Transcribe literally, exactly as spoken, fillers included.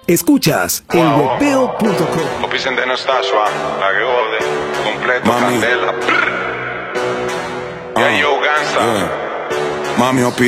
Escuchas el webeo punto com. Opisen de no está suave, la que jode, completo, Mami. candela. Ah, Ya yo, Gansa. yeah. Mami,